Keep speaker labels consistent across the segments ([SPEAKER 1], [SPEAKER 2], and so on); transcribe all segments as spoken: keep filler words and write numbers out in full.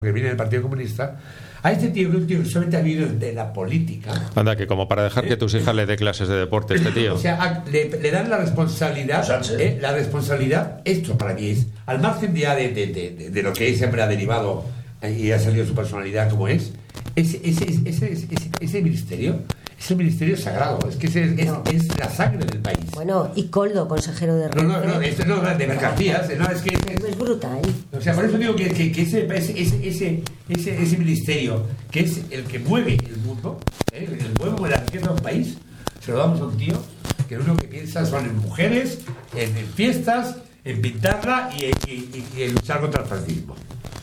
[SPEAKER 1] que viene del Partido Comunista, a este tío que un tío que solamente ha vivido de la política.
[SPEAKER 2] Anda, que como para dejar que tus hijas le dé clases de deporte este tío.
[SPEAKER 1] O sea, le, le dan la responsabilidad, eh, la responsabilidad, esto para mí es, al margen ya de, de, de, de, de lo que siempre ha derivado y ha salido su personalidad como es, ese, ese, ese, ese, ese, ese ministerio es el ministerio sagrado, es que es, es, no. es la sangre del país.
[SPEAKER 3] Bueno, y Coldo, consejero de
[SPEAKER 1] Renfe. No, no, no, esto no, de mercancías, no, es que es,
[SPEAKER 3] es brutal.
[SPEAKER 1] O sea, por eso digo que, que, que ese, ese, ese, ese, ese ministerio, que es el que mueve el mundo, ¿eh? el mueve la riqueza de un país, se lo damos a un tío que lo único que piensa son en mujeres, en, en fiestas, en pintarla y, y, y, y en luchar contra el fascismo.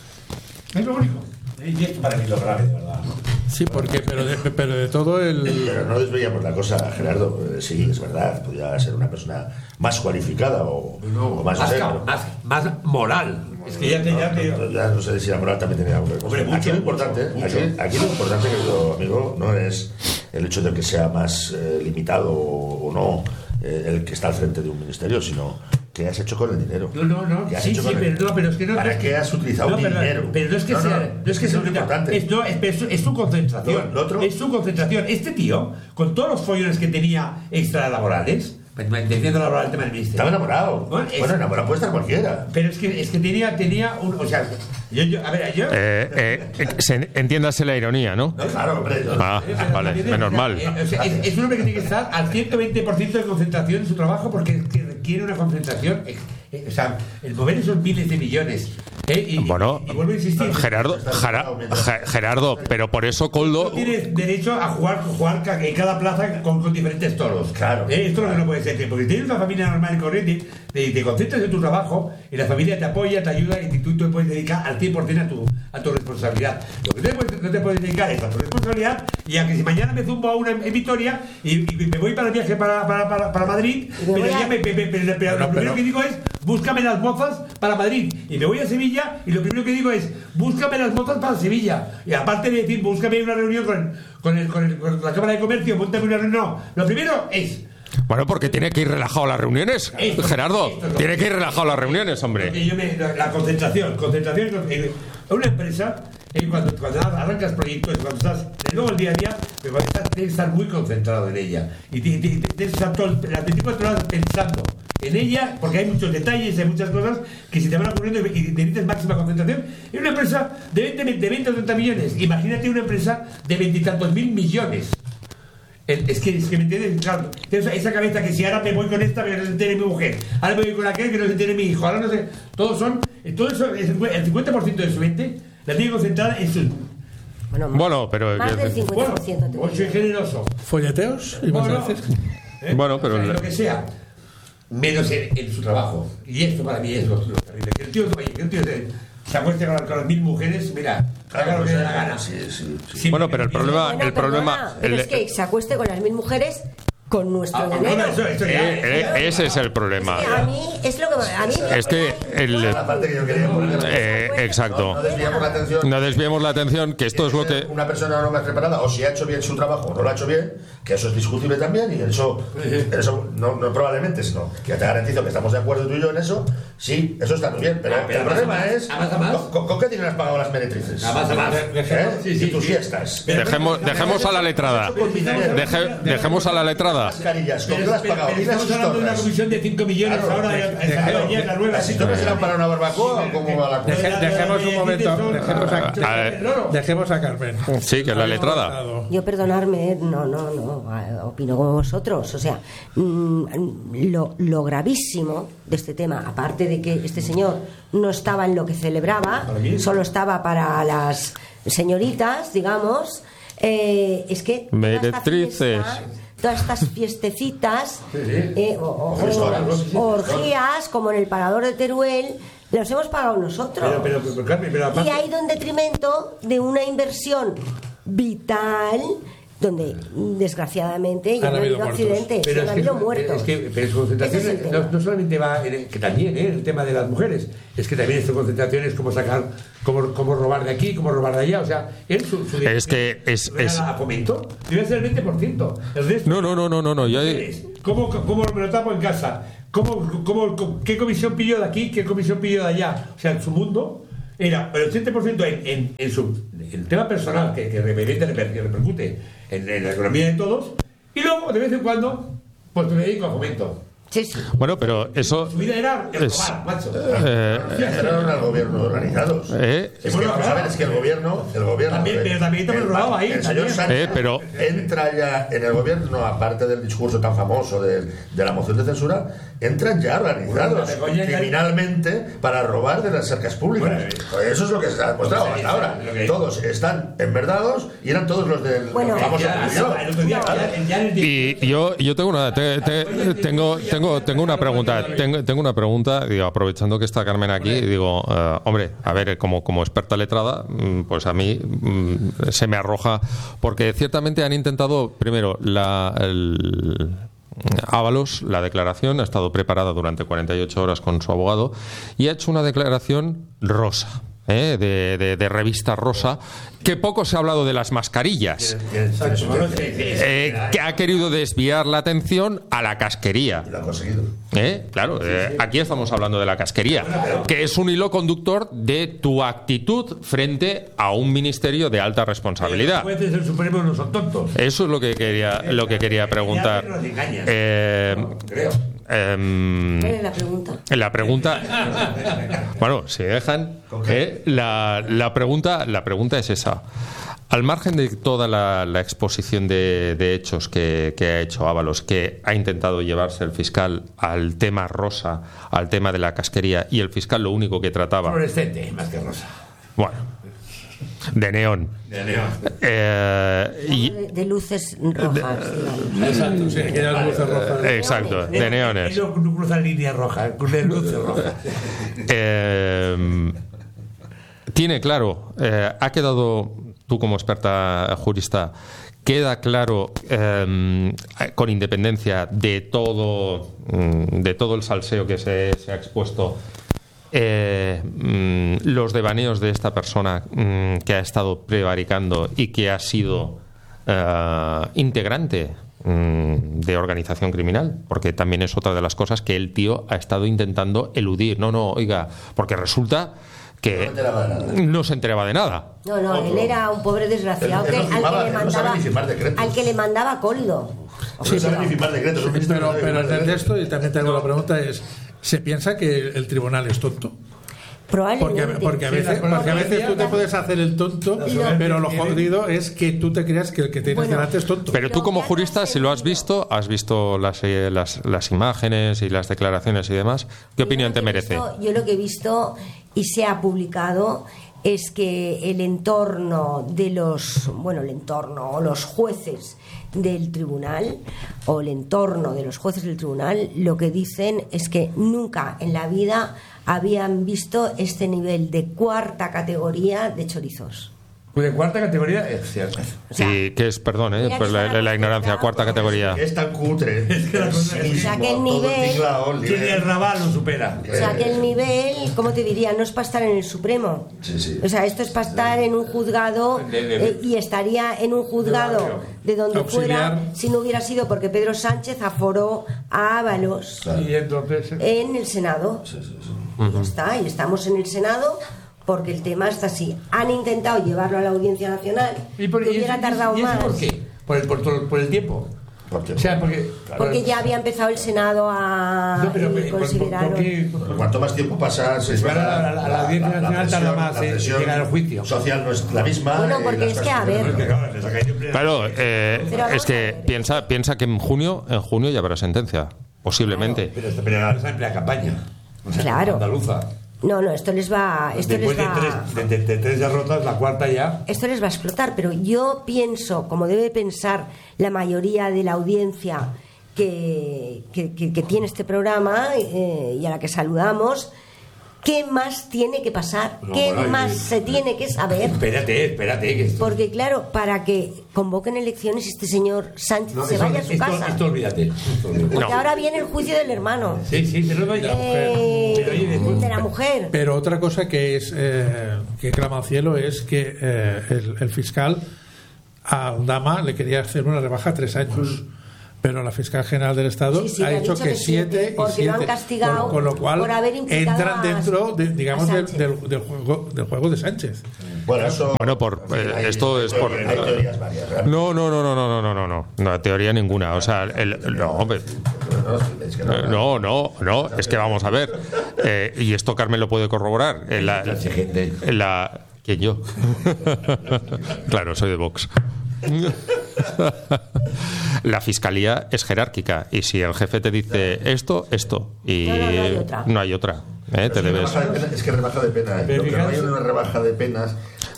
[SPEAKER 1] Es lo único.
[SPEAKER 4] Y esto para mí lo grave, de verdad.
[SPEAKER 5] Sí, porque, pero de, pero de todo el...
[SPEAKER 4] Pero no desveíamos la cosa, Gerardo. Sí, es verdad, podría ser una persona más cualificada o,
[SPEAKER 1] no,
[SPEAKER 4] o más,
[SPEAKER 1] más,
[SPEAKER 4] ser,
[SPEAKER 1] más, más moral. Es que ya te...
[SPEAKER 4] No,
[SPEAKER 1] ya, te...
[SPEAKER 4] No, ya no sé si la moral también tenía algo que ver. Aquí lo importante, mucho, aquí, mucho. aquí lo importante, querido amigo, no es el hecho de que sea más eh, limitado o, o no eh, el que está al frente de un ministerio, sino... ¿Qué has hecho con el dinero?
[SPEAKER 1] No, no, no. Sí, sí, pero, el... no, pero es que no.
[SPEAKER 4] ¿Para
[SPEAKER 1] no,
[SPEAKER 4] qué has utilizado
[SPEAKER 1] no, pero,
[SPEAKER 4] dinero?
[SPEAKER 1] Pero no es que no, sea. No, no es que sea
[SPEAKER 4] importante.
[SPEAKER 1] Es, no, es, es, es su concentración.
[SPEAKER 4] Lo, lo otro...
[SPEAKER 1] Es su concentración. Este tío, con todos los follones que tenía extralaborales, entendiendo laboral el tema del ministerio.
[SPEAKER 4] Estaba enamorado. Bueno, es, bueno enamorado puede estar cualquiera.
[SPEAKER 1] Pero es que, es que tenía, tenía un. O sea, yo, yo a ver, yo.
[SPEAKER 2] Eh, eh, se, entiéndase la ironía, ¿no?
[SPEAKER 4] No, claro, hombre. Yo,
[SPEAKER 2] ah,
[SPEAKER 1] pero,
[SPEAKER 2] vale,
[SPEAKER 1] pero,
[SPEAKER 2] menos mal.
[SPEAKER 1] Eh, o sea, es, es un hombre que tiene que estar al ciento veinte por ciento de concentración en su trabajo porque requiere una concentración. Eh, o sea, el mover esos miles de millones. Eh, y,
[SPEAKER 2] bueno,
[SPEAKER 1] y, y vuelvo a insistir.
[SPEAKER 2] Gerardo, Gera, Gerardo, pero por eso Coldo.
[SPEAKER 1] No tienes derecho a jugar, jugar en cada plaza con, con diferentes toros.
[SPEAKER 4] Claro.
[SPEAKER 1] Eh, esto
[SPEAKER 4] claro.
[SPEAKER 1] es lo que no puede ser. Porque tienes una familia normal y corriente, te, te concentras en tu trabajo y la familia te apoya, te ayuda y tú te puedes dedicar al cien por ciento a tu, a tu responsabilidad. Lo que no te, no te puedes dedicar es a tu responsabilidad y a que si mañana me zumbo a una en, en Vitoria y, y me voy para el viaje para, para, para, para Madrid, pero, ya me, me, me, me, pero lo primero que digo es búscame las mozas para Madrid. Y me voy a Sevilla y lo primero que digo es búscame las mozas para Sevilla. Y aparte de decir búscame una reunión con, con, el, con, el, con la Cámara de Comercio, montame una reunión. No, lo primero es...
[SPEAKER 2] Bueno, porque tiene que ir relajado a las reuniones, esto, Gerardo. Esto, tiene que ir relajado a las reuniones, hombre.
[SPEAKER 1] Yo me, la, la concentración, concentración en una empresa, eh, cuando, cuando arrancas proyectos, cuando estás, luego el día a día, pero cuando estás, tienes que estar muy concentrado en ella. Y tienes que estar todo, las veinticuatro horas pensando en ella, porque hay muchos detalles, hay muchas cosas que se te van ocurriendo y necesitas máxima concentración. En una empresa de veinte o treinta millones, imagínate una empresa de veintitantos mil millones. El, es, que, es que me entiendes, claro, esa, esa cabeza que si ahora me voy con esta que no se entere mi mujer, ahora me voy con aquel que no se entere mi hijo, ahora no sé, todos son, todo eso, el cincuenta por ciento de su mente la tiene concentrada en su...
[SPEAKER 3] Bueno, más,
[SPEAKER 2] bueno pero...
[SPEAKER 3] Más del cincuenta por ciento.
[SPEAKER 1] Bueno, soy generoso.
[SPEAKER 5] ¿Folleteos? ¿Y
[SPEAKER 1] bueno,
[SPEAKER 5] ¿eh?
[SPEAKER 2] bueno, pero...
[SPEAKER 1] O sea, lo que sea, menos en, en su trabajo. Y esto para mí es lo, lo terrible. Que el tío, oye, que el tío se, se acueste con, con las mil mujeres, mira, haga lo que le dé la gana.
[SPEAKER 4] Sí, sí, sí.
[SPEAKER 1] Sí,
[SPEAKER 2] bueno, pero el problema...
[SPEAKER 3] Bueno,
[SPEAKER 2] el problema
[SPEAKER 3] pero
[SPEAKER 2] el,
[SPEAKER 3] es que se acueste con las mil mujeres con nuestro
[SPEAKER 1] ah,
[SPEAKER 3] dinero.
[SPEAKER 1] No, eso, eso ya,
[SPEAKER 2] eh, eh, ese es el problema.
[SPEAKER 3] Es que a mí es lo que a mí
[SPEAKER 2] es que el,
[SPEAKER 4] la parte que yo quería poner,
[SPEAKER 2] eh, exacto.
[SPEAKER 4] No, no desviamos la atención.
[SPEAKER 2] No desviemos la atención, que esto es lo que...
[SPEAKER 4] Una persona no más preparada, o si ha hecho bien su trabajo o no lo ha hecho bien, que eso es discutible también, y eso, eso no, no probablemente, sino que te garantizo que estamos de acuerdo tú y yo en eso, sí, eso está muy bien, pero,
[SPEAKER 1] ah, pero
[SPEAKER 4] el problema
[SPEAKER 1] más,
[SPEAKER 4] es,
[SPEAKER 1] más.
[SPEAKER 4] ¿con, ¿con qué dinero has pagado las meretrices?
[SPEAKER 1] A más, a más.
[SPEAKER 4] ¿Eh?
[SPEAKER 1] Sí, sí,
[SPEAKER 4] y tus
[SPEAKER 1] sí.
[SPEAKER 4] fiestas.
[SPEAKER 2] Dejemos, dejemos a la letrada. Deje, dejemos a la letrada.
[SPEAKER 4] Mascarillas, ¿con qué
[SPEAKER 1] Pero,
[SPEAKER 4] las has
[SPEAKER 1] pero,
[SPEAKER 4] pagado?
[SPEAKER 1] pero estamos hablando de una comisión de cinco millones,
[SPEAKER 4] claro,
[SPEAKER 1] ahora
[SPEAKER 4] de,
[SPEAKER 1] claro,
[SPEAKER 4] de,
[SPEAKER 1] la nueva.
[SPEAKER 4] ¿Las historias serán para una barbacoa o cómo va la cosa?
[SPEAKER 5] Deje, dejemos un momento, dejemos a,
[SPEAKER 2] a,
[SPEAKER 5] dejemos a Carmen.
[SPEAKER 2] Sí, que es la letrada.
[SPEAKER 3] Yo perdonarme, no, no, no, opino como vosotros. O sea, lo, lo gravísimo de este tema, aparte de que este señor no estaba en lo que celebraba, solo estaba para las señoritas, digamos, eh, es que
[SPEAKER 2] meretrices.
[SPEAKER 3] Todas estas fiestecitas eh, o, o, o, orgías como en el Parador de Teruel los hemos pagado nosotros,
[SPEAKER 1] pero, pero, pero, pero, pero,
[SPEAKER 3] y ha ido en detrimento de una inversión vital donde desgraciadamente ya no ha habido accidentes,
[SPEAKER 1] pero
[SPEAKER 3] no ha
[SPEAKER 1] es que,
[SPEAKER 3] habido muertos.
[SPEAKER 1] Es que pero su concentración es no, no solamente va en el, que también ¿eh? el tema de las mujeres, es que también su concentración es como sacar, como, como robar de aquí, como robar de allá, o sea, él su, su
[SPEAKER 2] es que es, es
[SPEAKER 1] a fomento debe ser el veinte por ciento. El resto,
[SPEAKER 2] no, no, no, no, no, no yo...
[SPEAKER 1] ¿Cómo, cómo me lo tapo en casa? ¿Cómo, cómo, ¿Qué comisión pidió de aquí? ¿Qué comisión pidió de allá? O sea, en su mundo era el ochenta por ciento en, en, en su el tema personal que, que, reper, que repercute en, en la economía de todos, y luego de vez en cuando pues me dedico a fomento.
[SPEAKER 3] Sí, sí.
[SPEAKER 2] Bueno, pero eso...
[SPEAKER 1] Su vida era el
[SPEAKER 2] es,
[SPEAKER 1] robar, macho.
[SPEAKER 2] Eh,
[SPEAKER 4] Entraron al gobierno organizados.
[SPEAKER 2] eh,
[SPEAKER 4] Es que, vamos a ver, es que el gobierno... El gobierno
[SPEAKER 1] También, pero también te
[SPEAKER 4] el,
[SPEAKER 1] lo robaba ahí,
[SPEAKER 4] el señor
[SPEAKER 1] también.
[SPEAKER 4] Sánchez
[SPEAKER 2] Eh, pero-
[SPEAKER 4] entra ya en el gobierno, aparte del discurso tan famoso de, de la moción de censura, entran ya organizados
[SPEAKER 1] Bueno, Begoña ya-
[SPEAKER 4] criminalmente para robar de las arcas públicas.
[SPEAKER 1] Bueno,
[SPEAKER 4] Eso es lo que se ha demostrado
[SPEAKER 1] sí,
[SPEAKER 4] hasta
[SPEAKER 1] sí,
[SPEAKER 4] ahora.
[SPEAKER 1] lo que-
[SPEAKER 4] Todos están enverdados y eran todos los del
[SPEAKER 3] Bueno,
[SPEAKER 4] los famosos
[SPEAKER 1] Ya,
[SPEAKER 4] Puyol.
[SPEAKER 1] el otro día, ya- ya en el-
[SPEAKER 2] Y yo, yo tengo una te- te- tengo, tengo, tengo una pregunta. Tengo, tengo una pregunta, digo, aprovechando que está Carmen aquí, digo, eh, hombre, a ver, como, como experta letrada, mm, pues a mí mm, se me arroja, porque ciertamente han intentado, primero, la el, Ábalos, la declaración ha estado preparada durante cuarenta y ocho horas con su abogado y ha hecho una declaración rosa. ¿eh? De, de, de revista rosa, que poco se ha hablado de las mascarillas, eh, que ha querido desviar la atención a la casquería.
[SPEAKER 4] Y lo han conseguido.
[SPEAKER 2] ¿Eh? Claro, eh, aquí estamos hablando de la casquería, que es un hilo conductor de tu actitud frente a un ministerio de alta responsabilidad.
[SPEAKER 1] Los jueces del Supremo no son tontos.
[SPEAKER 2] Eso es lo que quería, lo que quería preguntar. Eh,
[SPEAKER 1] Creo.
[SPEAKER 2] em,
[SPEAKER 3] ¿Cuál es la pregunta?
[SPEAKER 2] La pregunta, bueno, si dejan, ¿eh? la, la pregunta, la pregunta es esa. Al margen de toda la, la exposición de, de hechos que, que ha hecho Ábalos, que ha intentado llevarse el fiscal al tema rosa, al tema de la casquería, y el fiscal lo único que trataba,
[SPEAKER 1] Fluorescente, más que rosa.
[SPEAKER 2] bueno, de neón.
[SPEAKER 1] De neón.
[SPEAKER 2] Eh, y,
[SPEAKER 3] De, de luces rojas. digamos.
[SPEAKER 5] Exacto, sí, aquellas luces rojas.
[SPEAKER 2] exacto, de neones.
[SPEAKER 1] Él no cruza línea roja, cruza luces rojas.
[SPEAKER 2] Eh, tiene claro, eh, ha quedado, tú como experta jurista, queda claro, eh, con independencia de todo, mm, de todo el salseo que se, se ha expuesto, eh, mm, los devaneos de esta persona mm, que ha estado prevaricando y que ha sido eh, integrante mm, de organización criminal, porque también es otra de las cosas que el tío ha estado intentando eludir. No, no, oiga, porque resulta que
[SPEAKER 4] No me enteraba de nada.
[SPEAKER 2] no se enteraba de nada.
[SPEAKER 3] No, no, él era un pobre desgraciado
[SPEAKER 4] Él- él
[SPEAKER 3] que,
[SPEAKER 4] no
[SPEAKER 3] al,
[SPEAKER 4] firmaba,
[SPEAKER 3] que le
[SPEAKER 4] él no sabe
[SPEAKER 3] mandaba,
[SPEAKER 4] ni firmar decretos.
[SPEAKER 3] al que le mandaba coldo.
[SPEAKER 4] No sabe ni firmar decretos. un ministro
[SPEAKER 5] Pero,
[SPEAKER 4] no sabe
[SPEAKER 5] pero
[SPEAKER 4] firmar
[SPEAKER 5] en el
[SPEAKER 4] decretos.
[SPEAKER 5] texto, y también tengo la pregunta, es: ¿se piensa que el tribunal es tonto? Porque,
[SPEAKER 3] Probablemente.
[SPEAKER 5] porque, a
[SPEAKER 1] Sí,
[SPEAKER 5] veces,
[SPEAKER 1] la-
[SPEAKER 5] porque a veces tú te puedes hacer el tonto,
[SPEAKER 1] soberbia
[SPEAKER 5] pero lo
[SPEAKER 1] que tiene.
[SPEAKER 5] jodido es que tú te creas que el que tienes
[SPEAKER 3] Bueno,
[SPEAKER 5] delante es tonto.
[SPEAKER 2] Pero tú
[SPEAKER 3] Lo
[SPEAKER 2] como
[SPEAKER 3] que ha
[SPEAKER 2] jurista, si lo has
[SPEAKER 3] trascendido.
[SPEAKER 2] visto, has visto las, eh, las, las imágenes y las declaraciones y demás, ¿qué
[SPEAKER 3] Yo
[SPEAKER 2] opinión
[SPEAKER 3] lo
[SPEAKER 2] te
[SPEAKER 3] que he
[SPEAKER 2] merece?
[SPEAKER 3] visto- yo lo que he visto y se ha publicado es que el entorno de los, bueno, el entorno o los jueces del tribunal o el entorno de los jueces del tribunal lo que dicen es que nunca en la vida habían visto este nivel de cuarta categoría de chorizos.
[SPEAKER 1] De cuarta categoría, es cierto.
[SPEAKER 3] O sea,
[SPEAKER 2] Y que es, perdón, eh,
[SPEAKER 3] mira
[SPEAKER 2] pues
[SPEAKER 3] que
[SPEAKER 2] la,
[SPEAKER 3] está
[SPEAKER 2] la
[SPEAKER 3] la
[SPEAKER 2] ignorancia,
[SPEAKER 3] cosa
[SPEAKER 2] cuarta
[SPEAKER 3] ya,
[SPEAKER 2] categoría.
[SPEAKER 4] Es tan cutre.
[SPEAKER 1] Es que la cosa es-
[SPEAKER 3] O sea, que el
[SPEAKER 4] todo
[SPEAKER 3] nivel-
[SPEAKER 4] tinglao, el
[SPEAKER 1] Que ni el
[SPEAKER 4] nivel.
[SPEAKER 1] Raval lo supera.
[SPEAKER 3] O sea, que el nivel, ¿cómo te diría? No es para estar en el Supremo.
[SPEAKER 4] Sí, sí.
[SPEAKER 3] O sea, esto es para estar en un juzgado eh, y estaría en un juzgado de donde
[SPEAKER 5] Auxiliar.
[SPEAKER 3] fuera si no hubiera sido porque Pedro Sánchez aforó a Ábalos
[SPEAKER 1] Y entonces.
[SPEAKER 3] en el Senado. Y ya está, y estamos en el Senado porque el tema está así. Han intentado llevarlo a la Audiencia Nacional,
[SPEAKER 1] ¿Y por,
[SPEAKER 3] que
[SPEAKER 1] y
[SPEAKER 3] hubiera
[SPEAKER 1] eso-
[SPEAKER 3] tardado
[SPEAKER 1] y eso
[SPEAKER 3] más.
[SPEAKER 1] ¿Por qué? Por el, por, todo- por el tiempo.
[SPEAKER 4] ¿Por qué?
[SPEAKER 1] O sea, porque.
[SPEAKER 3] Porque ya había empezado el Senado a
[SPEAKER 1] No, pero,
[SPEAKER 3] y
[SPEAKER 1] pero, ¿por- por-
[SPEAKER 3] consideraron.
[SPEAKER 1] por qué?
[SPEAKER 4] Cuanto más tiempo pasa, se
[SPEAKER 1] Pues claro,
[SPEAKER 4] va-
[SPEAKER 1] la- la- la Audiencia Nacional tarda más
[SPEAKER 4] la
[SPEAKER 1] en
[SPEAKER 4] presión
[SPEAKER 1] llegar al juicio.
[SPEAKER 4] social no es la misma.
[SPEAKER 3] Bueno,
[SPEAKER 4] y
[SPEAKER 3] porque
[SPEAKER 4] las
[SPEAKER 3] es que,
[SPEAKER 4] cosas
[SPEAKER 3] a ver,
[SPEAKER 4] funcionan.
[SPEAKER 1] Claro, les saca siempre-
[SPEAKER 2] Claro, eh,
[SPEAKER 3] Pero vamos
[SPEAKER 2] es que
[SPEAKER 3] a ver.
[SPEAKER 2] piensa, piensa que en junio, en junio ya habrá sentencia, posiblemente.
[SPEAKER 1] Pero, esto- pero ahora está en plena campaña. O sea,
[SPEAKER 3] Claro.
[SPEAKER 1] Andaluza.
[SPEAKER 3] No, no, esto les va, esto
[SPEAKER 1] Después
[SPEAKER 3] les
[SPEAKER 1] de
[SPEAKER 3] va,
[SPEAKER 1] tres, de, de- de tres derrotas, la cuarta ya.
[SPEAKER 3] esto les va a explotar. Pero yo pienso, como debe pensar la mayoría de la audiencia que, que, que- que tiene este programa eh, y a la que saludamos, ¿qué más tiene que pasar?
[SPEAKER 1] No,
[SPEAKER 3] ¿Qué
[SPEAKER 1] bueno,
[SPEAKER 3] más
[SPEAKER 1] y-
[SPEAKER 3] se tiene que saber?
[SPEAKER 1] Espérate, espérate. Que esto,
[SPEAKER 3] Porque claro, para que convoquen elecciones este señor Sánchez
[SPEAKER 1] no,
[SPEAKER 3] se
[SPEAKER 1] esto-
[SPEAKER 3] vaya a su
[SPEAKER 1] esto-
[SPEAKER 3] casa.
[SPEAKER 1] Esto olvídate. Esto olvídate.
[SPEAKER 3] Porque
[SPEAKER 2] No.
[SPEAKER 3] ahora viene el juicio del hermano,
[SPEAKER 1] Sí, sí, pero no ya.
[SPEAKER 3] eh,
[SPEAKER 1] Pero oye, después-
[SPEAKER 3] de la mujer.
[SPEAKER 5] Pero otra cosa que es eh, que clama al cielo es que eh, el, el fiscal al Dama le quería hacer una rebaja a tres años. Pero la fiscal general del Estado
[SPEAKER 3] Sí, sí,
[SPEAKER 5] ha
[SPEAKER 3] ha
[SPEAKER 5] dicho
[SPEAKER 3] dicho
[SPEAKER 5] que
[SPEAKER 3] que
[SPEAKER 5] siete
[SPEAKER 3] siete,
[SPEAKER 5] y
[SPEAKER 3] porque
[SPEAKER 5] siete.
[SPEAKER 3] lo han castigado
[SPEAKER 5] con, con lo cual
[SPEAKER 3] por haber implicado
[SPEAKER 5] entran
[SPEAKER 3] a-
[SPEAKER 5] dentro, de, digamos,
[SPEAKER 3] a
[SPEAKER 5] del,
[SPEAKER 3] Sánchez.
[SPEAKER 5] del, del juego, del juego de Sánchez.
[SPEAKER 4] Bueno, eso.
[SPEAKER 2] Bueno, por, eh,
[SPEAKER 4] hay-
[SPEAKER 2] esto
[SPEAKER 4] hay
[SPEAKER 2] es por-
[SPEAKER 4] teorías- hay teorías varias, realmente.
[SPEAKER 2] No, no, no, no, no, no, no, no, no, teoría ninguna. O sea, el, no, hombre,
[SPEAKER 4] Es que no,
[SPEAKER 2] Eh, No, no, no, es que vamos a ver. Eh, y esto Carmen lo puede corroborar. En la, en la, ¿quién yo? Claro, soy de Vox. La fiscalía es jerárquica y si el jefe te dice esto, esto y
[SPEAKER 3] No, no, no hay otra.
[SPEAKER 2] no hay otra, ¿eh? Te
[SPEAKER 4] Es,
[SPEAKER 2] debes.
[SPEAKER 4] rebaja de pena- es que rebaja de pena.
[SPEAKER 1] Pero
[SPEAKER 4] Lo que no hay
[SPEAKER 1] fijaos-
[SPEAKER 4] una rebaja de penas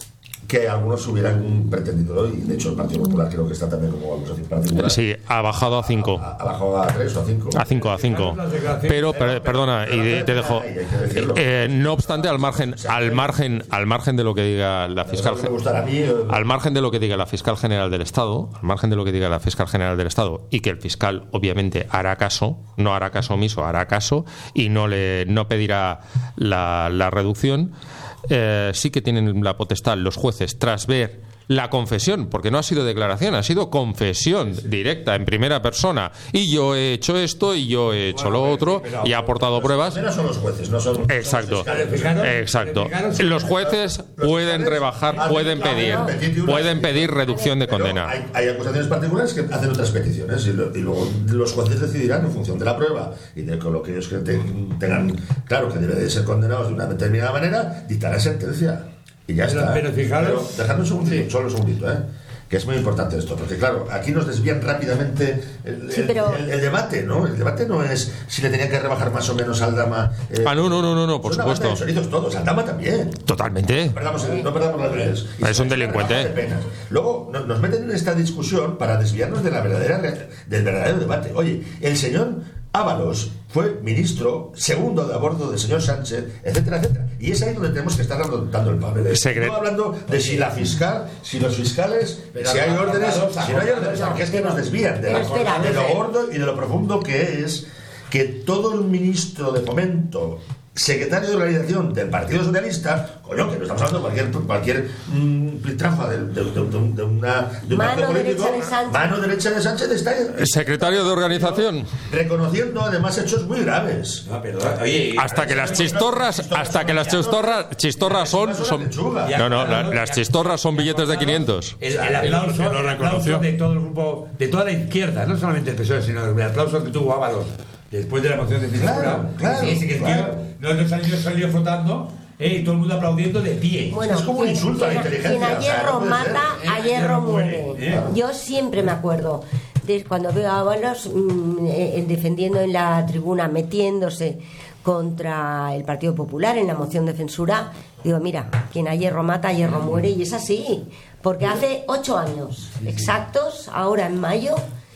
[SPEAKER 4] que algunos hubieran pretendido, y de hecho el Partido Popular creo que está también como acusación particular.
[SPEAKER 2] Sí, ha bajado a cinco.
[SPEAKER 4] Ha, ha bajado a tres o a cinco.
[SPEAKER 2] A cinco, a cinco. Pero, per- perdona, y de- te dejo. Eh, no obstante, al margen, al margen, al margen de lo que diga la fiscal,
[SPEAKER 4] Me gustará a mí. eh,
[SPEAKER 2] al margen de lo que diga la fiscal general del Estado, al margen de lo que diga la fiscal general del Estado, y que el fiscal obviamente hará caso, no hará caso omiso, hará caso y no le no pedirá la, la reducción. Eh, sí que tienen la potestad los jueces tras ver la confesión, porque no ha sido declaración, ha sido confesión directa en primera persona. Y yo he hecho esto y yo he hecho lo otro y he aportado pruebas.
[SPEAKER 4] No son los jueces, no son. son
[SPEAKER 2] Exacto,
[SPEAKER 4] los fiscales.
[SPEAKER 1] Fijaros-
[SPEAKER 2] exacto.
[SPEAKER 1] fijaros-
[SPEAKER 2] Los jueces pueden rebajar, pueden pedir, pueden pedir reducción de
[SPEAKER 4] Pero
[SPEAKER 2] condena.
[SPEAKER 4] Hay, hay acusaciones particulares que hacen otras peticiones y, lo- y luego los jueces decidirán en función de la prueba y de con lo que ellos que te- tengan claro que debe de ser condenados de una determinada manera, dictarán sentencia. Y ya
[SPEAKER 1] Pero-
[SPEAKER 4] está.
[SPEAKER 1] pero fijaros-
[SPEAKER 4] dejadme un segundito, solo un segundito, ¿eh? Que es muy importante esto, porque claro, aquí nos desvían rápidamente el,
[SPEAKER 3] Sí,
[SPEAKER 4] el-
[SPEAKER 3] pero-
[SPEAKER 4] el- el debate, ¿no? El debate no es si le tenían que rebajar más o menos al Dama. eh,
[SPEAKER 2] Ah, no, no, no, no, no, por
[SPEAKER 4] son una banda
[SPEAKER 2] supuesto.
[SPEAKER 4] de chorizos todos, al Dama también.
[SPEAKER 2] Totalmente.
[SPEAKER 4] No perdamos, el- no perdamos las redes. Y
[SPEAKER 2] Es
[SPEAKER 4] se
[SPEAKER 2] un
[SPEAKER 4] nos
[SPEAKER 2] delincuente.
[SPEAKER 4] rebaja de penas. Luego no- nos meten en esta discusión para desviarnos de la verdadera re- del verdadero debate. Oye, el señor Ábalos fue ministro segundo de a bordo del señor Sánchez, etcétera, etcétera. Y es ahí donde tenemos que estar dando, dando el palo.
[SPEAKER 2] Secret-
[SPEAKER 4] No hablando de si la fiscal, si los fiscales, si hay órdenes, si no hay órdenes, porque es que nos desvían de, la-
[SPEAKER 3] Pero espera,
[SPEAKER 4] de lo
[SPEAKER 3] no sé.
[SPEAKER 4] gordo y de lo profundo que es que todo el ministro de Fomento, secretario de organización del Partido Socialista, coño, que no estamos hablando de cualquier, cualquier mm, piltrafa de, de, de, de, de una, de un
[SPEAKER 3] Mano
[SPEAKER 4] acto político,
[SPEAKER 3] derecha de Sánchez.
[SPEAKER 4] mano derecha de Sánchez está
[SPEAKER 2] Secretario de organización.
[SPEAKER 4] reconociendo además hechos muy graves.
[SPEAKER 1] No, perdón. Oye,
[SPEAKER 2] Hasta que las chistorras, hasta que las chistorras, chistorras son, son. No, no, la- las chistorras son billetes de quinientos.
[SPEAKER 1] El, el aplauso,
[SPEAKER 5] Lo
[SPEAKER 1] el
[SPEAKER 5] reconoció.
[SPEAKER 1] aplauso de todo el grupo, de toda la izquierda, no solamente el P S O E, sino el aplauso que tuvo Ábalos después de la moción de censura.
[SPEAKER 4] Claro, claro,
[SPEAKER 1] Sí, sí, que el tío
[SPEAKER 4] claro.
[SPEAKER 1] no, no salió, salió flotando eh, y todo el mundo aplaudiendo de pie.
[SPEAKER 3] Bueno,
[SPEAKER 4] Es como un
[SPEAKER 3] quien-
[SPEAKER 4] insulto a la
[SPEAKER 3] quien-
[SPEAKER 4] inteligencia,
[SPEAKER 3] Quien a
[SPEAKER 4] o sea,
[SPEAKER 3] hierro
[SPEAKER 4] no puede
[SPEAKER 3] mata,
[SPEAKER 1] ser.
[SPEAKER 3] a
[SPEAKER 1] Eh,
[SPEAKER 3] hierro
[SPEAKER 1] hierro
[SPEAKER 3] muere.
[SPEAKER 1] muere, eh.
[SPEAKER 3] Yo siempre me acuerdo de cuando veo a Ábalos mm, eh, defendiendo en la tribuna, metiéndose contra el Partido Popular en la moción de censura. Digo, mira, quien a hierro mata, a hierro muere. Y es así, porque hace ocho años exactos, ahora en mayo,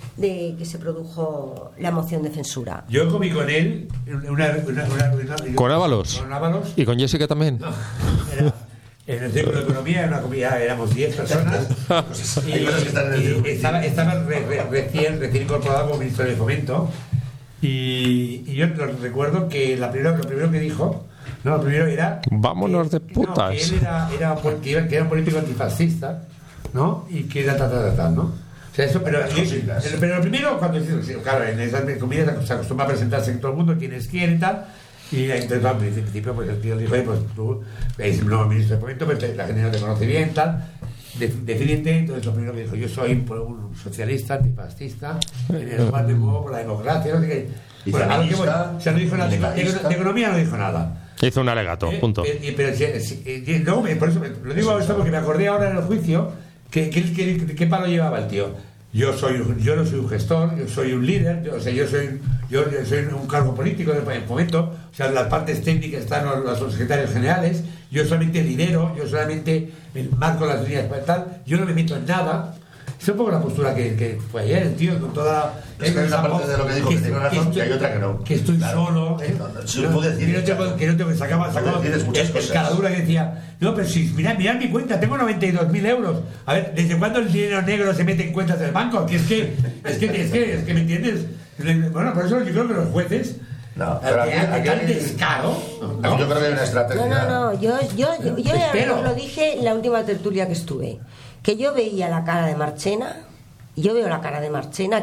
[SPEAKER 3] de que se produjo la moción de censura.
[SPEAKER 1] Yo comí con él una, una, una- una-
[SPEAKER 2] Con Ábalos.
[SPEAKER 1] Con Ábalos.
[SPEAKER 2] Y con Jessica también.
[SPEAKER 1] Era en el círculo de economía, en una comida, éramos diez personas. y,
[SPEAKER 4] Hay cosas que están en el
[SPEAKER 1] y
[SPEAKER 4] círculo.
[SPEAKER 1] estaba, estaba re- re- recién, recién incorporado como ministro de Fomento. Y, y yo lo recuerdo que la primero, lo primero que dijo, no, lo primero era.
[SPEAKER 2] Vámonos de
[SPEAKER 1] que-
[SPEAKER 2] putas.
[SPEAKER 1] No, que él era, era, pol- que era, que era un político antifascista, ¿no? Y que era tal, tal, tal, tal, ¿no? O sea, eso, pero,
[SPEAKER 4] cositas.
[SPEAKER 1] pero, pero lo primero, cuando sí, claro, en esas comidas se acostumbra a presentarse en todo el mundo, quienes quieren y tal. Y entonces, al principio, pues el tío dijo, "Oye, pues tú eres el nuevo ministro de Fomento, pues la gente no te conoce bien, tal. De- Defínete". Entonces, lo primero que dijo, yo soy un socialista, antifascista, en el cual me muevo por la democracia, no sé qué.
[SPEAKER 4] Y
[SPEAKER 1] Bueno, a lo que voy,
[SPEAKER 4] feminista,
[SPEAKER 1] o sea, no dijo nada, de, de-
[SPEAKER 4] minimalista.
[SPEAKER 1] de economía no dijo nada.
[SPEAKER 2] Hizo un alegato,
[SPEAKER 1] Eh,
[SPEAKER 2] punto.
[SPEAKER 1] eh, eh, pero si- si- eh, y luego, me- por eso me- lo digo esto porque me acordé ahora en el juicio que, que, que- qué palo llevaba el tío. Yo soy un- yo no soy un gestor, yo soy un líder, yo, o sea, yo soy yo, yo soy un cargo político del Fomento, o sea, las partes técnicas están los, los secretarios generales, yo solamente lidero, yo solamente marco las líneas para tal, yo no me meto en nada. Es un poco la postura que, que fue ayer el tío con toda
[SPEAKER 4] Es que hay una parte de lo que dijo que tiene razón y hay otra que no.
[SPEAKER 1] que estoy
[SPEAKER 4] Claro.
[SPEAKER 1] solo, ¿eh?
[SPEAKER 4] No, no, sí lo puedo decir,
[SPEAKER 1] que no tengo, que no tengo, que sacaba,
[SPEAKER 4] Puedo
[SPEAKER 1] sacaba
[SPEAKER 4] decir muchas
[SPEAKER 1] el, el
[SPEAKER 4] cosas.
[SPEAKER 1] caradura que decía, no, pero si mirad, mirad mi cuenta, tengo noventa y dos mil euros. A ver, ¿desde cuándo el dinero negro se mete en cuentas del banco? Que es que, es que, es que, es que, ¿me entiendes? Bueno, por eso yo creo que los jueces,
[SPEAKER 4] No, pero
[SPEAKER 1] ante,
[SPEAKER 4] aquí-
[SPEAKER 1] ante
[SPEAKER 4] aquí
[SPEAKER 1] tal
[SPEAKER 4] hay-
[SPEAKER 1] descaro, ¿no?
[SPEAKER 4] Aquí yo creo que hay una
[SPEAKER 3] No,
[SPEAKER 4] estrategia.
[SPEAKER 3] no, no, yo, yo, yo, yo ya
[SPEAKER 1] Espero.
[SPEAKER 3] os lo dije en la última tertulia que estuve, que yo veía la cara de Marchena, y yo veo la cara de Marchena, que,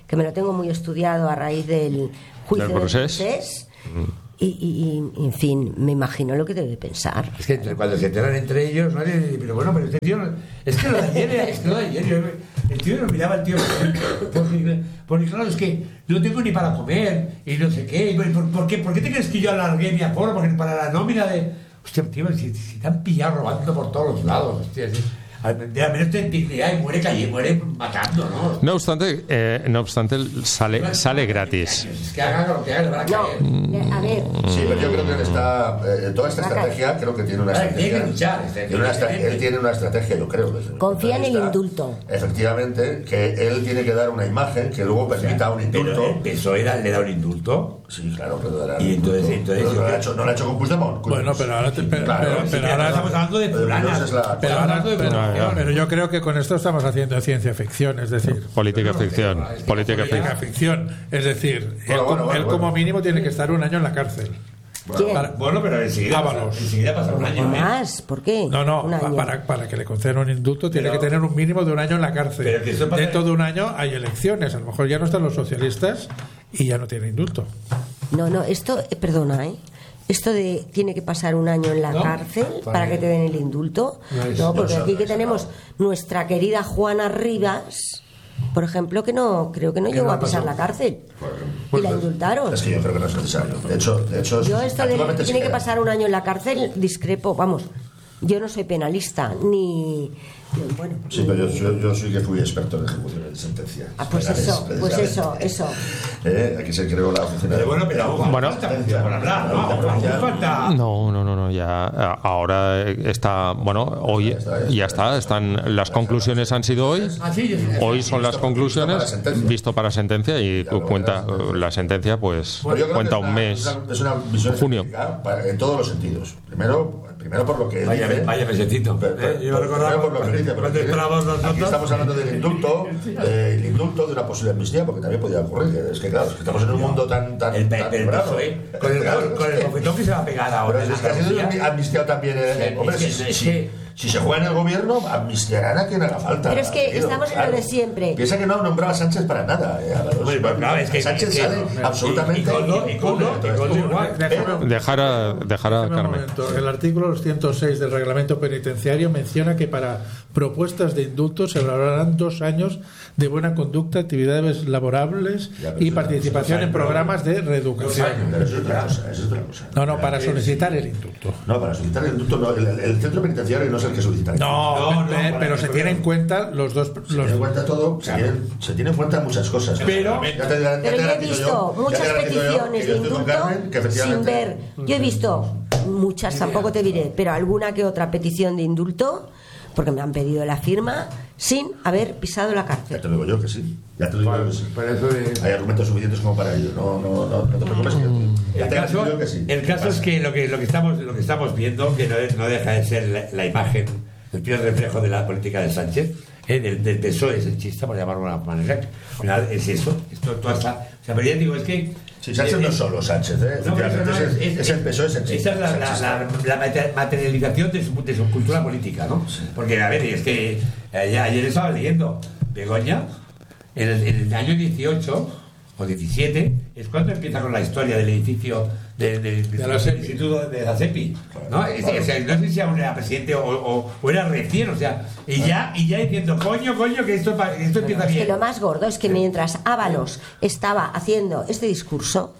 [SPEAKER 3] que me lo tengo muy estudiado a raíz del juicio
[SPEAKER 2] del
[SPEAKER 3] del
[SPEAKER 2] proceso.
[SPEAKER 3] proceso. Y, y, y, en fin, me imagino lo que debe pensar.
[SPEAKER 1] Es que cuando se enteran entre ellos, ¿no? Pero bueno, pero este tío, no, es que lo de ayer, es que lo de ayer, yo, el tío no miraba al tío, porque, porque claro, es que no tengo ni para comer, y no sé qué, ¿por, por, qué, ¿por qué te crees que yo alargué mi aforo? Porque para la nómina de... Hostia, tío, si, si te han pillado robando por todos los lados, hostia, ¿sí? Al menos te dignidad y muere calle, muere matando, ¿no?
[SPEAKER 2] No obstante, eh, no obstante sale, sale gratis.
[SPEAKER 1] Es que haga lo que haga, le van a caer.
[SPEAKER 3] No, a ver.
[SPEAKER 4] Sí, pero yo creo que él está, eh, toda esta estrategia, creo que tiene una
[SPEAKER 1] Vale,
[SPEAKER 4] estrategia.
[SPEAKER 1] tiene que luchar, este,
[SPEAKER 4] Tiene una estra- él tiene una estrategia, yo creo. Desde mi
[SPEAKER 3] Confía en
[SPEAKER 4] punto de
[SPEAKER 3] el
[SPEAKER 4] vista,
[SPEAKER 3] indulto.
[SPEAKER 4] Efectivamente, que él tiene que dar una imagen que luego permita un indulto.
[SPEAKER 1] Pero el P S O E le da un indulto.
[SPEAKER 4] Sí, claro, que le dará
[SPEAKER 1] Y
[SPEAKER 4] un
[SPEAKER 1] entonces-
[SPEAKER 4] indulto.
[SPEAKER 1] entonces-
[SPEAKER 4] Pero no lo ha hecho, no lo ha hecho con Puigdemont.
[SPEAKER 5] Bueno, pero ahora te- pero-
[SPEAKER 4] Claro,
[SPEAKER 5] pero-
[SPEAKER 4] sí,
[SPEAKER 5] pero
[SPEAKER 1] que
[SPEAKER 5] ahora-
[SPEAKER 1] estamos hablando de
[SPEAKER 4] Pero
[SPEAKER 1] fulanas.
[SPEAKER 4] entonces la-
[SPEAKER 5] Pero, ahora-
[SPEAKER 1] hablando de
[SPEAKER 5] pero-
[SPEAKER 1] corrupción.
[SPEAKER 5] pero yo creo que con esto estamos haciendo ciencia ficción, es decir,
[SPEAKER 2] Política ficción. Política
[SPEAKER 5] política
[SPEAKER 2] ficción.
[SPEAKER 5] ficción. Es decir,
[SPEAKER 4] Bueno,
[SPEAKER 5] él,
[SPEAKER 4] bueno,
[SPEAKER 5] como-
[SPEAKER 4] bueno,
[SPEAKER 5] él
[SPEAKER 4] bueno.
[SPEAKER 5] como mínimo tiene que estar un año en la cárcel.
[SPEAKER 3] ¿Quién?
[SPEAKER 5] Para-
[SPEAKER 1] Bueno, pero enseguida pasa,
[SPEAKER 5] Ábalos.
[SPEAKER 1] enseguida pasa un año. ¿eh?
[SPEAKER 3] Más, ¿por qué?
[SPEAKER 5] No, no,
[SPEAKER 3] Un año.
[SPEAKER 5] para, para que le concedan un indulto tiene
[SPEAKER 1] Pero-
[SPEAKER 5] que tener un mínimo de un año en la cárcel.
[SPEAKER 1] Pero que eso pasa-
[SPEAKER 5] Dentro de un año hay elecciones, a lo mejor ya no están los socialistas y ya no tiene indulto.
[SPEAKER 3] No, no, esto, eh, perdona, ¿eh? Esto de tiene que pasar un año en la
[SPEAKER 1] ¿No?
[SPEAKER 3] cárcel
[SPEAKER 1] Para
[SPEAKER 3] para
[SPEAKER 1] que-
[SPEAKER 3] que te den el indulto.
[SPEAKER 1] No es-
[SPEAKER 3] No, porque
[SPEAKER 4] no,
[SPEAKER 3] aquí
[SPEAKER 4] no,
[SPEAKER 3] que
[SPEAKER 4] no,
[SPEAKER 3] tenemos nuestra querida Juana Rivas, por ejemplo, que no, creo que no
[SPEAKER 1] Que
[SPEAKER 3] llegó
[SPEAKER 1] no
[SPEAKER 3] a pisar
[SPEAKER 1] pasó.
[SPEAKER 3] la cárcel.
[SPEAKER 4] Pues,
[SPEAKER 3] Y la indultaron.
[SPEAKER 4] Es que yo creo que no es necesario. De hecho, de hecho
[SPEAKER 3] Yo esto de
[SPEAKER 4] actualmente
[SPEAKER 3] que
[SPEAKER 4] sí
[SPEAKER 3] tiene que
[SPEAKER 4] queda.
[SPEAKER 3] pasar un año en la cárcel, discrepo, vamos. Yo no soy penalista, ni... Bueno,
[SPEAKER 4] Sí, pero yo, yo, yo sí que fui experto en ejecuciones de sentencias.
[SPEAKER 3] ah, pues
[SPEAKER 4] penales,
[SPEAKER 3] eso, pues eso,
[SPEAKER 4] precisamente.
[SPEAKER 3] eso.
[SPEAKER 4] Eh, aquí se creó la oficina.
[SPEAKER 1] Pero bueno, pero aún
[SPEAKER 2] Bueno.
[SPEAKER 1] falta mucho por hablar, ¿no? Aún falta...
[SPEAKER 2] No, no, no, no, ya a- ahora está, bueno, hoy ya está, están las conclusiones han sido hoy.
[SPEAKER 1] Ah, sí, yo-
[SPEAKER 2] Hoy son las
[SPEAKER 4] Visto-
[SPEAKER 2] conclusiones,
[SPEAKER 4] visto para sentencia.
[SPEAKER 2] visto para sentencia y
[SPEAKER 4] Claro,
[SPEAKER 2] cuenta
[SPEAKER 4] verás.
[SPEAKER 2] la sentencia, pues
[SPEAKER 4] Bueno, yo creo
[SPEAKER 2] cuenta
[SPEAKER 4] que es
[SPEAKER 2] un
[SPEAKER 4] una-
[SPEAKER 2] mes.
[SPEAKER 4] Es una, es una visión
[SPEAKER 2] junio.
[SPEAKER 4] científica para- en todos los sentidos. Primero, primero por lo que
[SPEAKER 1] Vaya,
[SPEAKER 4] dice.
[SPEAKER 1] vaya mesecito.
[SPEAKER 4] Pero-
[SPEAKER 1] ¿eh?
[SPEAKER 4] pero-
[SPEAKER 1] Yo recordaba
[SPEAKER 4] primero por lo que dice, pero
[SPEAKER 1] cuando
[SPEAKER 4] aquí-
[SPEAKER 1] esperábamos
[SPEAKER 4] aquí
[SPEAKER 1] nosotros.
[SPEAKER 4] estamos hablando del indulto, eh, el indulto de una posible amnistía, porque también podía ocurrir. que Es que claro, es que estamos en un mundo tan tan,
[SPEAKER 1] El,
[SPEAKER 4] tan
[SPEAKER 1] el, el
[SPEAKER 4] bravo.
[SPEAKER 1] P S O E, con el,
[SPEAKER 4] Claro,
[SPEAKER 1] con
[SPEAKER 4] es
[SPEAKER 1] el
[SPEAKER 4] que-
[SPEAKER 1] bofetón que se va a pegar ahora.
[SPEAKER 4] Pero
[SPEAKER 1] en
[SPEAKER 4] es que ha
[SPEAKER 1] la
[SPEAKER 4] sido
[SPEAKER 1] Andalucía.
[SPEAKER 4] amnistiado también. eh,
[SPEAKER 1] Sí,
[SPEAKER 4] hombre,
[SPEAKER 1] es que-
[SPEAKER 4] si,
[SPEAKER 1] es
[SPEAKER 4] si-
[SPEAKER 1] que-
[SPEAKER 4] si se juega en el gobierno, amnistiarán a quien haga falta.
[SPEAKER 3] Pero es que
[SPEAKER 4] tío,
[SPEAKER 3] estamos en lo de siempre.
[SPEAKER 4] Piensa que no nombraba a Sánchez para nada. Eh, Álvaro.
[SPEAKER 1] Hombre, pero claro, es que-
[SPEAKER 4] Sánchez
[SPEAKER 1] es que-
[SPEAKER 4] sale
[SPEAKER 1] y-
[SPEAKER 4] absolutamente.
[SPEAKER 1] y Coldo- y Coldo- y Coldo igual.
[SPEAKER 5] Déjame-
[SPEAKER 2] Dejar a, dejar a
[SPEAKER 5] Déjame un
[SPEAKER 2] Carmen.
[SPEAKER 5] momento. El artículo ciento seis del reglamento penitenciario menciona que para propuestas de indulto se valorarán dos años de buena conducta, actividades laborables
[SPEAKER 4] Ya, pero
[SPEAKER 5] y
[SPEAKER 4] eso-
[SPEAKER 5] participación
[SPEAKER 4] eso-
[SPEAKER 5] en programas de
[SPEAKER 1] Dos
[SPEAKER 5] reeducación.
[SPEAKER 1] años.
[SPEAKER 4] Pero eso es otra cosa. Eso es otra cosa.
[SPEAKER 5] No, no, para solicitar el indulto.
[SPEAKER 4] No, para solicitar el indulto, no, el, el- el centro penitenciario no es el que solicita el indulto.
[SPEAKER 5] No,
[SPEAKER 1] No, no,
[SPEAKER 5] eh,
[SPEAKER 1] para
[SPEAKER 5] pero
[SPEAKER 1] que
[SPEAKER 5] se
[SPEAKER 1] no
[SPEAKER 5] tiene
[SPEAKER 1] vean.
[SPEAKER 5] en cuenta los dos.
[SPEAKER 4] Se
[SPEAKER 5] Los,
[SPEAKER 4] tiene en cuenta todo, se,
[SPEAKER 1] Claro.
[SPEAKER 4] tienen- se tiene en cuenta muchas cosas.
[SPEAKER 5] Pero-
[SPEAKER 4] Ya te- ya te
[SPEAKER 3] Pero yo he
[SPEAKER 4] garantizo
[SPEAKER 3] visto
[SPEAKER 4] yo- ya
[SPEAKER 3] muchas
[SPEAKER 4] te garantizo yo
[SPEAKER 3] peticiones
[SPEAKER 4] que
[SPEAKER 3] de
[SPEAKER 4] yo estoy con
[SPEAKER 3] indulto
[SPEAKER 4] Carmen, que
[SPEAKER 3] sin
[SPEAKER 4] efectivamente-
[SPEAKER 3] ver. Yo he visto muchas, tampoco te diré, pero alguna que otra petición de indulto, porque me han pedido la firma, sin haber pisado la
[SPEAKER 4] Ya
[SPEAKER 3] cárcel.
[SPEAKER 4] te lo digo yo que sí. Ya te lo digo yo que sí.
[SPEAKER 1] Por eso de-
[SPEAKER 4] Hay argumentos suficientes como para ello. No, no, no, no te preocupes. que- Ya
[SPEAKER 1] El
[SPEAKER 4] te
[SPEAKER 1] caso,
[SPEAKER 4] garantizo yo que sí.
[SPEAKER 1] el caso es que lo que lo que estamos lo que estamos viendo que no, es- no deja de ser la, la imagen, el peor reflejo de la política de Sánchez, eh, del, del P S O E, es el chiste, por llamarlo de alguna manera. Al final es eso, esto toda esta, o sea, pero ya digo, es que
[SPEAKER 4] Sí, Sánchez
[SPEAKER 1] eh,
[SPEAKER 4] no es solo Sánchez, ¿eh?
[SPEAKER 1] no, pero eso
[SPEAKER 4] Efectivamente,
[SPEAKER 1] no
[SPEAKER 4] es,
[SPEAKER 1] es,
[SPEAKER 4] es, es el P S O E, es el
[SPEAKER 1] esa es la, la, la, la mate- materialización de su, de su cultura política, ¿no? Porque, a ver, es que eh, ya ayer estaba leyendo Begoña, en el, en el año dieciocho o diecisiete, es cuando empieza con la historia del edificio de, de- de-
[SPEAKER 5] De la
[SPEAKER 1] del
[SPEAKER 5] SEPI.
[SPEAKER 1] Instituto de la SEPI, ¿no? Es- o sea, no sé si aún era presidente o, o- o era recién, o sea, y ya, y ya diciendo, coño, coño, que esto, pa- esto empieza
[SPEAKER 3] Es que
[SPEAKER 1] bien.
[SPEAKER 3] lo más gordo es que mientras Ábalos estaba haciendo este discurso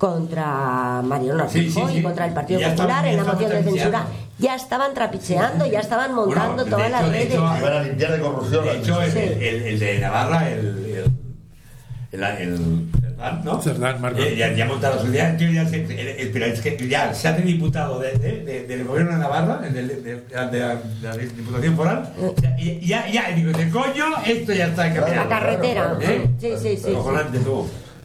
[SPEAKER 3] contra Mariano
[SPEAKER 1] Sí,
[SPEAKER 3] Rajoy
[SPEAKER 1] sí, sí.
[SPEAKER 3] y contra el Partido
[SPEAKER 1] Ya estaban-
[SPEAKER 3] Popular en
[SPEAKER 1] ya
[SPEAKER 3] la
[SPEAKER 1] estaban
[SPEAKER 3] moción de censura,
[SPEAKER 1] trapicheando.
[SPEAKER 3] ya estaban trapicheando, ya estaban montando
[SPEAKER 1] Bueno, de
[SPEAKER 3] todas las
[SPEAKER 1] hecho- de
[SPEAKER 3] redes.
[SPEAKER 1] hecho,
[SPEAKER 4] Y van a limpiar de corrupción.
[SPEAKER 1] De
[SPEAKER 4] la
[SPEAKER 1] hecho, el,
[SPEAKER 4] administración.
[SPEAKER 1] el, el- el de Navarra, el, el, el, el Cerdán, ¿no?
[SPEAKER 5] Cerdán, Marco.
[SPEAKER 1] Eh, ya, ya ha montado su idea, el tío ya se, el- el- pero es que ya se hace diputado de, de- de- del gobierno de Navarra, de, de- de- de la, de la Diputación Foral, y ya, ya, y digo, de coño, esto ya está
[SPEAKER 3] La
[SPEAKER 1] encaminado.
[SPEAKER 3] carretera.
[SPEAKER 1] ¿Eh?
[SPEAKER 3] Sí, sí, sí.
[SPEAKER 1] Acojonante, tú.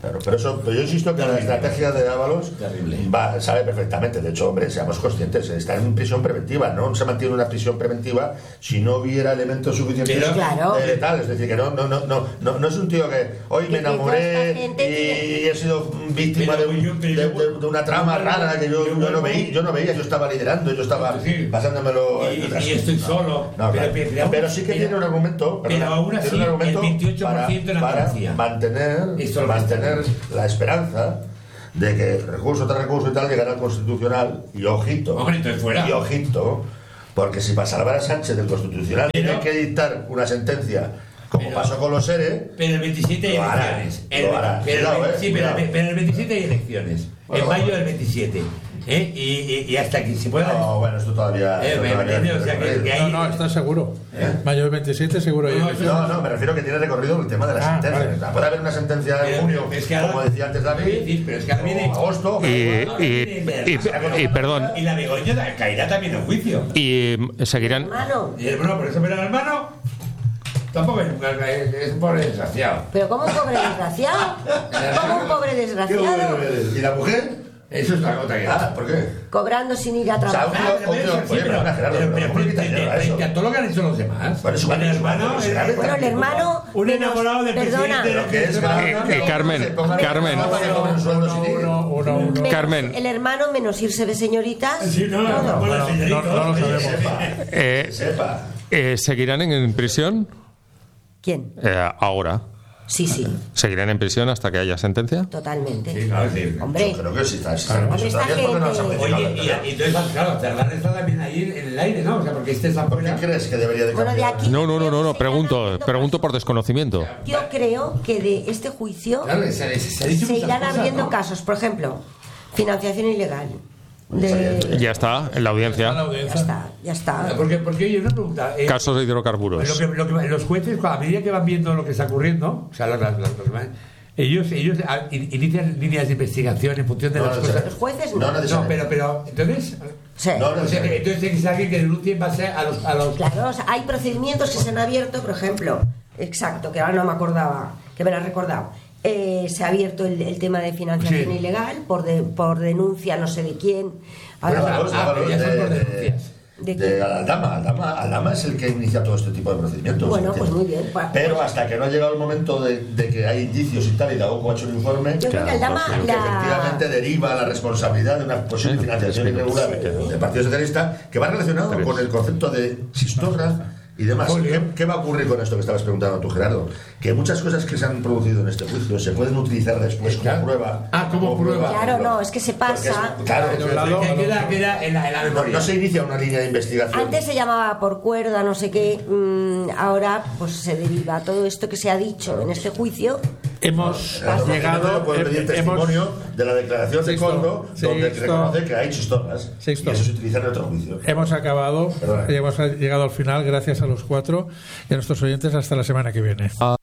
[SPEAKER 4] Claro, pero eso, pero yo insisto que la estrategia de Ábalos va, sabe perfectamente. De hecho, hombre, seamos conscientes, está en prisión preventiva, no se mantiene en una prisión preventiva si no hubiera elementos suficientes
[SPEAKER 3] pero, claro.
[SPEAKER 4] de letal. Es decir, que no, no, no, no, no, no es un tío que hoy me enamoré y he sido víctima de, un, de, de, de una trama rara que yo, yo, no veía, yo no veía, yo estaba liderando, yo estaba pasándomelo.
[SPEAKER 1] Y, y estoy solo.
[SPEAKER 4] No,
[SPEAKER 1] pero,
[SPEAKER 4] pero,
[SPEAKER 1] pero,
[SPEAKER 4] pero sí que
[SPEAKER 1] pero,
[SPEAKER 4] tiene un argumento,
[SPEAKER 1] pero
[SPEAKER 4] perdona,
[SPEAKER 1] aún así,
[SPEAKER 4] tiene un argumento
[SPEAKER 1] el veintiocho por ciento
[SPEAKER 4] para,
[SPEAKER 1] en la
[SPEAKER 4] para mantener, mantener la esperanza de que recurso tras recurso y tal llegará al Constitucional y ojito,
[SPEAKER 1] Hombre, entonces fuera.
[SPEAKER 4] y ojito, porque si para salvar a Sánchez del Constitucional
[SPEAKER 1] pero,
[SPEAKER 4] tiene que dictar una sentencia como
[SPEAKER 1] pero,
[SPEAKER 4] pasó con los E R E,
[SPEAKER 1] pero el veintisiete hay elecciones. El,
[SPEAKER 4] lo hará,
[SPEAKER 1] pero,
[SPEAKER 4] cuidado,
[SPEAKER 1] el,
[SPEAKER 4] eh,
[SPEAKER 1] sí, pero,
[SPEAKER 4] cuidado.
[SPEAKER 1] pero el veintisiete hay elecciones.
[SPEAKER 4] Bueno,
[SPEAKER 1] en mayo
[SPEAKER 4] bueno.
[SPEAKER 1] del veintisiete. ¿Eh? Y, y, y hasta que se pueda.
[SPEAKER 4] No, bueno, esto todavía.
[SPEAKER 1] Eh,
[SPEAKER 4] esto
[SPEAKER 1] me
[SPEAKER 4] todavía
[SPEAKER 1] entiende,
[SPEAKER 4] tiene
[SPEAKER 1] o sea, que-
[SPEAKER 4] recorrido.
[SPEAKER 1] que hay-
[SPEAKER 5] No, no, está seguro.
[SPEAKER 4] ¿Eh?
[SPEAKER 5] Mayo del veintisiete seguro.
[SPEAKER 1] No,
[SPEAKER 5] hay
[SPEAKER 1] eso-
[SPEAKER 4] No, no, me refiero que tiene recorrido el tema de la
[SPEAKER 5] Ah,
[SPEAKER 4] sentencia.
[SPEAKER 5] vale.
[SPEAKER 4] Puede haber una sentencia en
[SPEAKER 1] Pero,
[SPEAKER 4] junio,
[SPEAKER 1] es que ahora-
[SPEAKER 4] como decía antes David,
[SPEAKER 1] Sí, pero es que ahora
[SPEAKER 4] o
[SPEAKER 1] viene-
[SPEAKER 4] agosto,
[SPEAKER 2] Y,
[SPEAKER 4] pero-
[SPEAKER 2] y, y- y, perdón,
[SPEAKER 1] Y la Begoña caerá también en juicio.
[SPEAKER 2] y seguirán.
[SPEAKER 3] Hermano,
[SPEAKER 1] Y el bueno, por eso, pero el hermano tampoco es, es, es un pobre desgraciado.
[SPEAKER 3] pero ¿cómo un pobre desgraciado? ¿Cómo un pobre
[SPEAKER 4] Qué
[SPEAKER 3] desgraciado?
[SPEAKER 4] bueno eres. ¿Y la mujer?
[SPEAKER 1] Eso es la otra que
[SPEAKER 4] Ah, ¿por qué?
[SPEAKER 3] Cobrando sin ir a
[SPEAKER 4] O sea,
[SPEAKER 3] trabajar.
[SPEAKER 4] un tío-
[SPEAKER 1] pero,
[SPEAKER 4] un tío-
[SPEAKER 1] sí,
[SPEAKER 4] oye,
[SPEAKER 1] pero,
[SPEAKER 4] perdona, Gerardo,
[SPEAKER 1] pero,
[SPEAKER 4] pero
[SPEAKER 1] pero,
[SPEAKER 4] ¿cómo le quitas
[SPEAKER 1] frente-
[SPEAKER 4] hierro a eso?
[SPEAKER 1] frente a todo lo que han hecho los demás.
[SPEAKER 4] Bueno, es igual,
[SPEAKER 1] el
[SPEAKER 4] es igual,
[SPEAKER 1] hermano,
[SPEAKER 4] es
[SPEAKER 1] el-
[SPEAKER 4] igual.
[SPEAKER 3] Bueno, el hermano.
[SPEAKER 1] un
[SPEAKER 3] menos-
[SPEAKER 1] enamorado del
[SPEAKER 3] perdona,
[SPEAKER 1] presidente.
[SPEAKER 4] Lo que es
[SPEAKER 1] que-
[SPEAKER 4] grave,
[SPEAKER 2] Eh,
[SPEAKER 4] que
[SPEAKER 2] eh, Carmen,
[SPEAKER 4] se pongan-
[SPEAKER 2] Carmen.
[SPEAKER 4] no se pongan un sueldo sin ir.
[SPEAKER 5] uno, uno, uno.
[SPEAKER 3] menos
[SPEAKER 2] Carmen.
[SPEAKER 3] El hermano menos irse de señoritas.
[SPEAKER 1] Sí, no,
[SPEAKER 3] todo.
[SPEAKER 1] no, bueno,
[SPEAKER 5] No,
[SPEAKER 1] señorito,
[SPEAKER 5] no, no lo
[SPEAKER 1] oye,
[SPEAKER 5] sabemos.
[SPEAKER 4] Sepa,
[SPEAKER 2] Eh,
[SPEAKER 4] sepa.
[SPEAKER 2] eh, ¿Seguirán en, en prisión?
[SPEAKER 3] ¿Quién?
[SPEAKER 2] Eh, ahora.
[SPEAKER 3] Sí, sí,
[SPEAKER 2] ¿Seguirán en prisión hasta que haya sentencia?
[SPEAKER 3] totalmente.
[SPEAKER 1] Sí, claro, sí.
[SPEAKER 3] Hombre,
[SPEAKER 4] Yo creo que sí está. Sí está.
[SPEAKER 3] Hombre,
[SPEAKER 4] Eso
[SPEAKER 3] esta
[SPEAKER 4] todavía es porque no
[SPEAKER 3] gente-
[SPEAKER 4] se ha modificado
[SPEAKER 1] Oye,
[SPEAKER 4] la
[SPEAKER 1] y,
[SPEAKER 4] realidad.
[SPEAKER 1] y entonces, claro, Cervantes está también ahí en el aire, ¿no? O sea, porque este está
[SPEAKER 4] ¿Por qué
[SPEAKER 1] fuera.
[SPEAKER 4] crees que debería de
[SPEAKER 3] Bueno, de
[SPEAKER 4] cambiar?
[SPEAKER 3] aquí-
[SPEAKER 2] No, no, no, no, no. Pregunto, pregunto por desconocimiento.
[SPEAKER 3] yo creo que de este juicio
[SPEAKER 1] Claro, se, se, se ha dicho
[SPEAKER 3] se
[SPEAKER 1] muchas
[SPEAKER 3] irán
[SPEAKER 1] cosas,
[SPEAKER 3] abriendo
[SPEAKER 1] ¿no?
[SPEAKER 3] casos. Por ejemplo, financiación ilegal. De...
[SPEAKER 2] Ya está, en la
[SPEAKER 5] A la
[SPEAKER 2] audiencia.
[SPEAKER 3] Ya
[SPEAKER 5] audiencia.
[SPEAKER 3] está, ya está.
[SPEAKER 1] Porque, porque oye, una pregunta. eh,
[SPEAKER 2] Casos de
[SPEAKER 1] Pues
[SPEAKER 2] hidrocarburos.
[SPEAKER 1] lo que, lo que- los jueces, a medida que van viendo lo que está ocurriendo, o sea, las- las- las- lo que van- ellos, ellos ah, in- inician líneas de investigación en función de
[SPEAKER 4] No,
[SPEAKER 1] las
[SPEAKER 4] no,
[SPEAKER 1] cosas.
[SPEAKER 3] Los jueces
[SPEAKER 4] No,
[SPEAKER 3] no.
[SPEAKER 4] no,
[SPEAKER 1] No, pero, pero, entonces,
[SPEAKER 3] Sí.
[SPEAKER 4] No, no,
[SPEAKER 1] o sea, que, entonces tiene que ser alguien que denuncie en base a los, a los
[SPEAKER 3] Claro, o sea, hay procedimientos que se han abierto, por ejemplo, exacto, que ahora no me acordaba, que me lo has recordado. Eh, se ha abierto el, el tema de financiación
[SPEAKER 1] Sí.
[SPEAKER 3] ilegal por, de- por denuncia no sé de quién. Ahora,
[SPEAKER 4] Bueno,
[SPEAKER 1] Ah,
[SPEAKER 4] los
[SPEAKER 1] ah,
[SPEAKER 4] valores
[SPEAKER 1] ya son por
[SPEAKER 4] de-
[SPEAKER 1] denuncias.
[SPEAKER 3] ¿De
[SPEAKER 4] de
[SPEAKER 3] qué?
[SPEAKER 4] Aldama. Aldama. Aldama es el que inicia todo este tipo de procedimientos.
[SPEAKER 3] Bueno,
[SPEAKER 4] ¿entiendes?
[SPEAKER 3] pues muy bien. Pues-
[SPEAKER 4] Pero hasta que no ha llegado el momento de, de que hay indicios y tal, y Dagoco ha hecho un informe,
[SPEAKER 3] Yo creo que Aldama
[SPEAKER 4] que
[SPEAKER 3] la...
[SPEAKER 4] efectivamente deriva la responsabilidad de una posible
[SPEAKER 2] Sí,
[SPEAKER 4] financiación
[SPEAKER 2] tres
[SPEAKER 4] irregular
[SPEAKER 2] minutos.
[SPEAKER 4] del Partido Socialista, que va relacionado
[SPEAKER 2] Tres.
[SPEAKER 4] con el concepto de sistógrafo y demás. ¿Qué, qué va a ocurrir con esto que estabas preguntando tú, Gerardo? Que muchas cosas que se han producido en este juicio se pueden utilizar después como
[SPEAKER 1] Claro.
[SPEAKER 4] prueba.
[SPEAKER 1] Ah, como prueba.
[SPEAKER 3] Claro, no, es que se
[SPEAKER 4] Porque
[SPEAKER 3] pasa.
[SPEAKER 4] es- claro,
[SPEAKER 5] De un
[SPEAKER 4] es-
[SPEAKER 5] lado-
[SPEAKER 1] Que queda, queda en la, en la
[SPEAKER 4] no,
[SPEAKER 1] memoria.
[SPEAKER 4] no se inicia una línea de investigación.
[SPEAKER 3] Antes se llamaba por cuerda, no sé qué, mm, ahora pues se deriva todo esto que se ha dicho en este juicio.
[SPEAKER 5] Hemos
[SPEAKER 4] Claro,
[SPEAKER 5] llegado.
[SPEAKER 4] puede pedir
[SPEAKER 5] hem-
[SPEAKER 4] testimonio
[SPEAKER 5] hemos,
[SPEAKER 4] de la declaración de
[SPEAKER 5] Sixto,
[SPEAKER 4] Coldo, donde
[SPEAKER 5] Sixto.
[SPEAKER 4] reconoce que hay chistonas.
[SPEAKER 5] Sixto.
[SPEAKER 4] Y eso se utiliza en otro juicio.
[SPEAKER 5] hemos acabado,
[SPEAKER 4] Perdona.
[SPEAKER 5] hemos llegado al final gracias a los cuatro y a nuestros oyentes hasta la semana que viene.